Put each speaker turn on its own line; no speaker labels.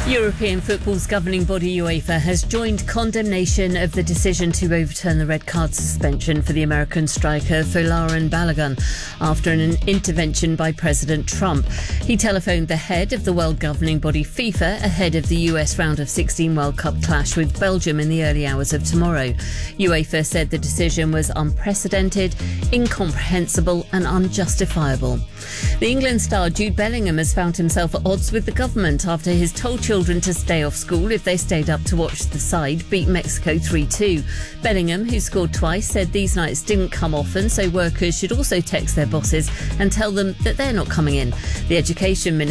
European football's governing body UEFA has joined condemnation of the decision to overturn the red card suspension for the American striker Folarin Balogun after an intervention by President Trump. He telephoned the head of the world governing body FIFA ahead of the US round of 16 World Cup clash with Belgium in the early hours of tomorrow. UEFA said the decision was unprecedented, incomprehensible and unjustifiable. The England star Jude Bellingham has found himself at odds with the government after he's told children to stay off school if they stayed up to watch the side beat Mexico 3-2. Bellingham, who scored twice, said these nights didn't come often, so workers should also text their bosses and tell them that they're not coming in. The Education Minister